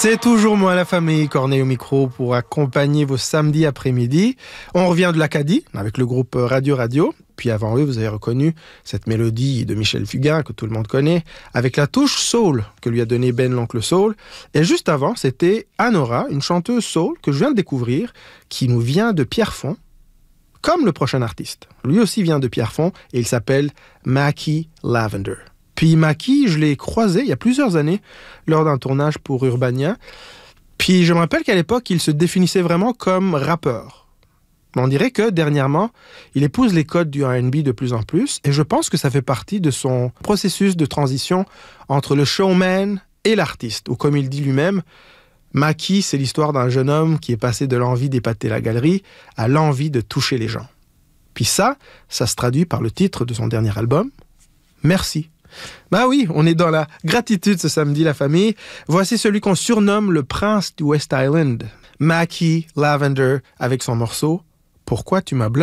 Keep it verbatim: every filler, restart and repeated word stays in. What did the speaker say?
C'est toujours moi, la famille Corneille au micro pour accompagner vos samedis après-midi. On revient de l'Acadie avec le groupe Radio Radio. Puis avant eux, vous avez reconnu cette mélodie de Michel Fugain que tout le monde connaît, avec la touche soul que lui a donné Ben l'Oncle Soul. Et juste avant, c'était Anora, une chanteuse soul que je viens de découvrir, qui nous vient de Pierrefonds, comme le prochain artiste. Lui aussi vient de Pierrefonds et il s'appelle Mackie Lavender. Puis Mackie, je l'ai croisé il y a plusieurs années lors d'un tournage pour Urbania. Puis je me rappelle qu'à l'époque, il se définissait vraiment comme rappeur. On dirait que dernièrement, il épouse les codes du R and B de plus en plus et je pense que ça fait partie de son processus de transition entre le showman et l'artiste. Ou comme il dit lui-même, Mackie, c'est l'histoire d'un jeune homme qui est passé de l'envie d'épater la galerie à l'envie de toucher les gens. Puis ça, ça se traduit par le titre de son dernier album, Merci. Bah oui, on est dans la gratitude ce samedi, la famille. Voici celui qu'on surnomme le prince du West Island, Mackie Lavender, avec son morceau « Pourquoi tu m'as bloqué ?»